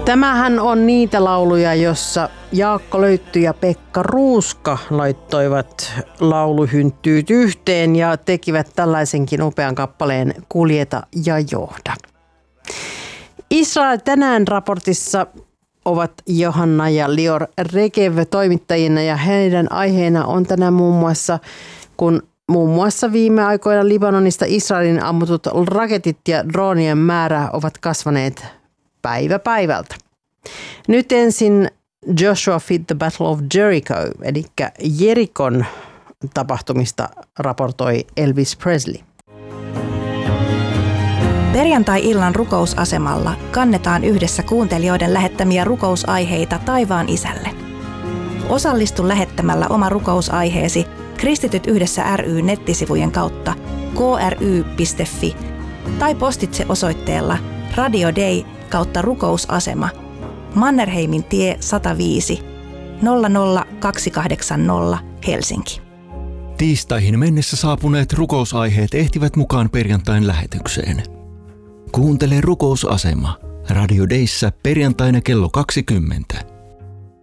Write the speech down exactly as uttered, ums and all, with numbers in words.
Tämähän on niitä lauluja, jossa Jaakko Löytty ja Pekka Ruuska laittoivat lauluhynttyyt yhteen ja tekivät tällaisenkin upean kappaleen Kuljeta ja johda. Israel tänään raportissa ovat Johanna ja Lior Regev toimittajina ja heidän aiheena on tänään muun muassa, kun muun muassa viime aikoina Libanonista Israelin ammutut raketit ja droonien määrä ovat kasvaneet päivä päivältä. Nyt ensin Joshua Fit the Battle of Jericho, eli Jerikon tapahtumista raportoi Elvis Presley. Perjantai-illan rukousasemalla kannetaan yhdessä kuuntelijoiden lähettämiä rukousaiheita taivaan Isälle. Osallistu lähettämällä oma rukousaiheesi Kristityt yhdessä ry nettisivujen kautta k r y piste f i tai postitse osoitteella Radio Day kautta rukousasema Mannerheimin tie sata viisi nolla nolla kaksi kahdeksan nolla Helsinki. Tiistaihin mennessä saapuneet rukousaiheet ehtivät mukaan perjantain lähetykseen. Kuuntele rukousasema Radio Dayssä perjantaina kello kaksikymmentä.